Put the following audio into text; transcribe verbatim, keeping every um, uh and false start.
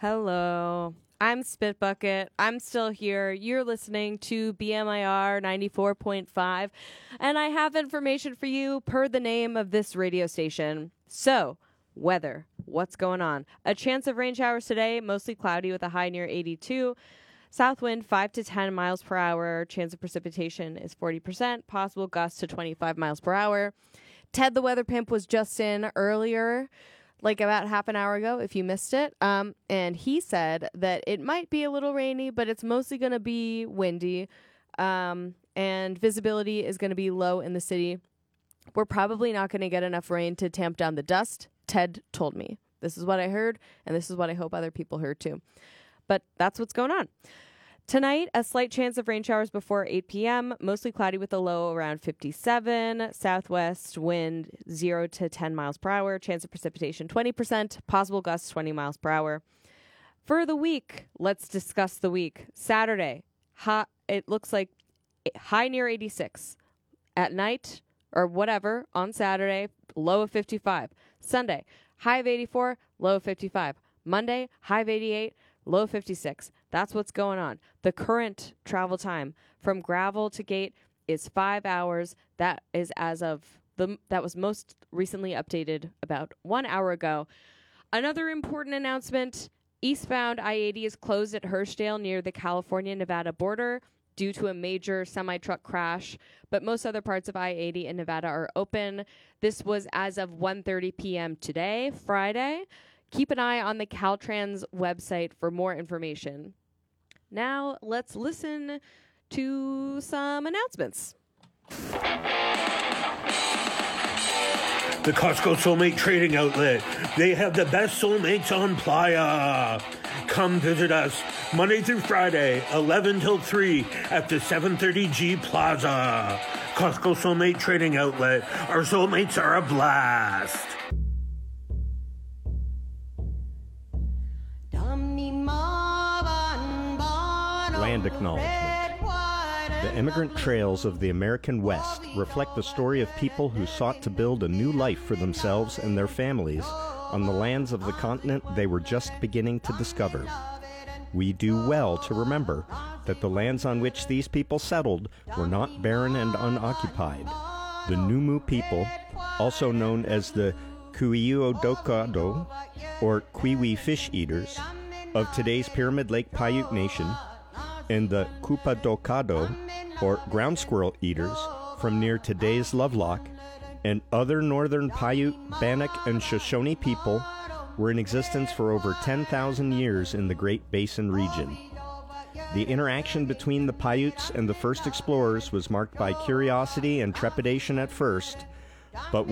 Hello. I'm Spitbucket. I'm still here. You're listening to B M I R ninety-four point five, and I have information for you per the name of this radio station. So, weather. What's going on? A chance of rain showers today, mostly cloudy with a high near eighty-two. South wind five to ten miles per hour. Chance of precipitation is forty percent. Possible gusts to twenty-five miles per hour. Ted the Weather Pimp was just in earlier, like about half an hour ago, if you missed it. Um, and he said that it might be a little rainy, but it's mostly going to be windy. Um, and visibility is going to be low in the city. We're probably not going to get enough rain to tamp down the dust. Ted told me. This is what I heard, and this is what I hope other people heard too. But that's what's going on. Tonight, a slight chance of rain showers before eight p.m., mostly cloudy with a low around fifty-seven, southwest wind zero to ten miles per hour, chance of precipitation twenty percent, possible gusts twenty miles per hour. For the week, let's discuss the week. Saturday, hot, it looks like high near eighty-six. At night, or whatever, on Saturday, low of fifty-five. Sunday, high of eighty-four, low of fifty-five. Monday, high of eighty-eight, low fifty-six. That's what's going on. The current travel time from Gravel to Gate is five hours. That is as of the that was most recently updated about one hour ago. Another important announcement: eastbound I eighty is closed at Hirschdale near the California-Nevada border due to a major semi-truck crash, but most other parts of I eighty in Nevada are open. This was as of one thirty p.m. today, Friday. Keep an eye on the Caltrans website for more information. Now, let's listen to some announcements. The Costco Soulmate Trading Outlet. They have the best soulmates on Playa. Come visit us Monday through Friday, eleven till three at the seven thirty G Plaza. Costco Soulmate Trading Outlet. Our soulmates are a blast. Land acknowledgement. The immigrant trails of the American West reflect the story of people who sought to build a new life for themselves and their families on the lands of the continent they were just beginning to discover. We do well to remember that the lands on which these people settled were not barren and unoccupied. The Numu people, also known as the Kuiuodokado, or Kwiwi fish eaters, of today's Pyramid Lake Paiute Nation, and the Kupadokado, or ground squirrel eaters, from near today's Lovelock, and other northern Paiute, Bannock, and Shoshone people were in existence for over ten thousand years in the Great Basin region. The interaction between the Paiutes and the first explorers was marked by curiosity and trepidation at first, but